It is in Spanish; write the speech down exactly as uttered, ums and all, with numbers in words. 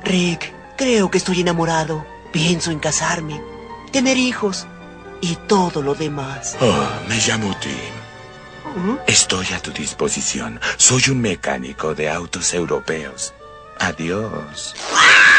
Rick, creo que estoy enamorado. Pienso en casarme, tener hijos y todo lo demás. Oh, me llamo Tim. ¿Mm? Estoy a tu disposición. Soy un mecánico de autos europeos. Adiós.